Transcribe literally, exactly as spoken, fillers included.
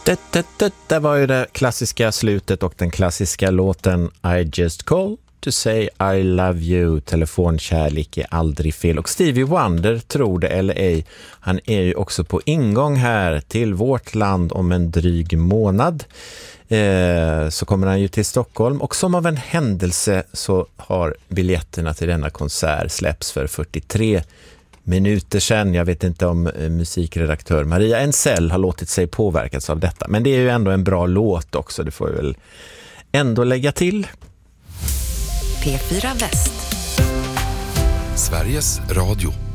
Det, det, det, det var ju det klassiska slutet och den klassiska låten I just call to say I love you. Telefonkärlek är aldrig fel. Och Stevie Wonder, tror det eller ej, han är ju också på ingång här till vårt land om en dryg månad. Eh, så kommer han ju till Stockholm, och som av en händelse så har biljetterna till denna konsert släpps för fyrtiotre minuter sedan. Jag vet inte om eh, musikredaktör Maria Ensell har låtit sig påverkas av detta, men det är ju ändå en bra låt också, det får jag väl ändå lägga till. P fyra Väst. Sveriges Radio.